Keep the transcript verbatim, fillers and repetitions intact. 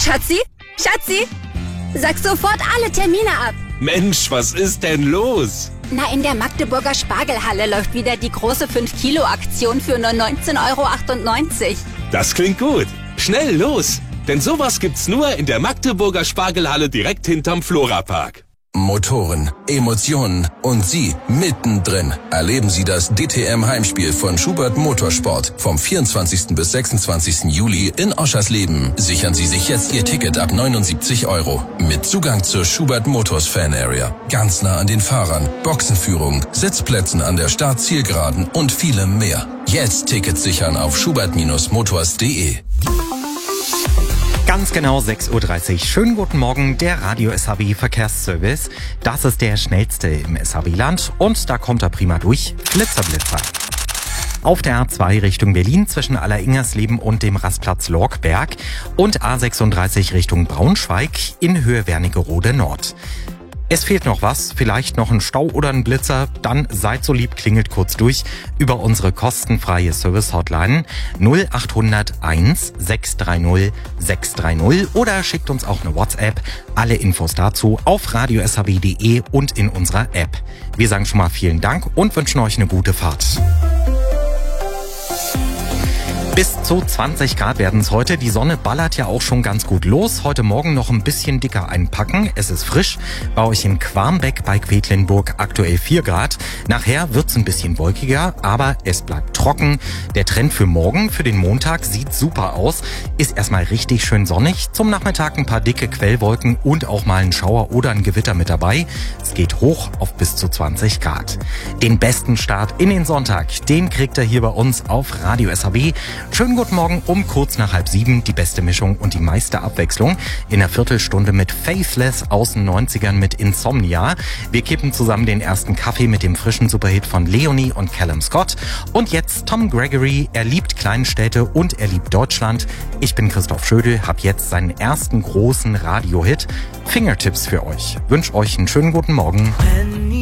Schatzi? Schatzi? Sag sofort alle Termine ab. Mensch, was ist denn los? Na, in der Magdeburger Spargelhalle läuft wieder die große fünf Kilo Aktion für nur neunzehn Euro achtundneunzig. Das klingt gut. Schnell los, denn sowas gibt's nur in der Magdeburger Spargelhalle direkt hinterm Florapark. Motoren, Emotionen und Sie mittendrin. Erleben Sie das D T M-Heimspiel von Schubert Motorsport vom vierundzwanzigsten bis sechsundzwanzigsten Juli in Oschersleben. Sichern Sie sich jetzt Ihr Ticket ab neunundsiebzig Euro. Mit Zugang zur Schubert Motors Fan Area. Ganz nah an den Fahrern, Boxenführung, Sitzplätzen an der Start-Zielgeraden und vielem mehr. Jetzt Tickets sichern auf schubert Bindestrich motors punkt de. Ganz genau sechs Uhr dreißig. Schönen guten Morgen, der Radio S H B Verkehrsservice. Das ist der schnellste im S H B-Land und da kommt er prima durch. Blitzer, Blitzer. Auf der A zwei Richtung Berlin zwischen Alleringersleben und dem Rastplatz Lorckberg und A sechsunddreißig Richtung Braunschweig in Höhe Wernigerode Nord. Es fehlt noch was, vielleicht noch ein Stau oder ein Blitzer, dann seid so lieb, klingelt kurz durch über unsere kostenfreie Service-Hotline null acht null null eins sechs drei null sechs drei null oder schickt uns auch eine WhatsApp. Alle Infos dazu auf radio s h b punkt de und in unserer App. Wir sagen schon mal vielen Dank und wünschen euch eine gute Fahrt. Bis zu zwanzig Grad werden es heute. Die Sonne ballert ja auch schon ganz gut los. Heute Morgen noch ein bisschen dicker einpacken. Es ist frisch. Bei euch in Quarmbeck bei Quedlinburg aktuell vier Grad. Nachher wird's ein bisschen wolkiger, aber es bleibt trocken. Der Trend für morgen, für den Montag, sieht super aus. Ist erstmal richtig schön sonnig. Zum Nachmittag ein paar dicke Quellwolken und auch mal ein Schauer oder ein Gewitter mit dabei. Es geht hoch auf bis zu zwanzig Grad. Den besten Start in den Sonntag, den kriegt ihr hier bei uns auf Radio S H B. Schönen guten Morgen um kurz nach halb sieben. Die beste Mischung und die meiste Abwechslung in der Viertelstunde mit Faithless aus den neunzigern mit Insomnia. Wir kippen zusammen den ersten Kaffee mit dem frischen Superhit von Leonie und Callum Scott. Und jetzt Tom Gregory. Er liebt Kleinstädte und er liebt Deutschland. Ich bin Christoph Schödel, hab jetzt seinen ersten großen Radiohit. Fingertips für euch. Wünsch euch einen schönen guten Morgen.